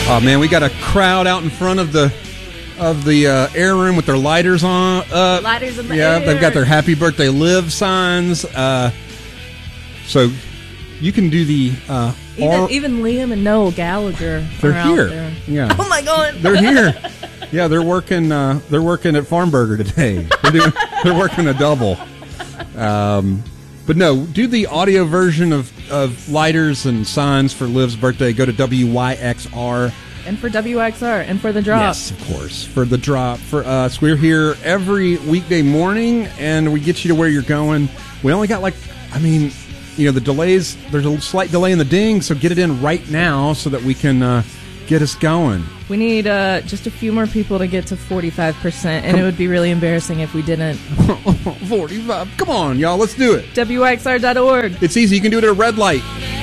Oh man, we got a crowd out in front of the air room with their lighters on. Lighters in the air. Yeah, they've got their Happy Birthday Live signs. So you can do the even Liam and Noel Gallagher. They're are here. Out there. Yeah. Oh my God. They're here. Yeah, they're working. They're working at Farmburger today. They're working a double. But no, do the audio version of lighters and signs for Liv's birthday. Go to WYXR. And for WXR and for the drop. Yes, of course. For the drop. For us, we're here every weekday morning, and we get you to where you're going. We only got the delays. There's a slight delay in the ding, so get it in right now so that we can get us going. We need just a few more people to get to 45%, and it would be really embarrassing if we didn't. 45. Come on, y'all. Let's do it. WXR.org. It's easy. You can do it at a red light.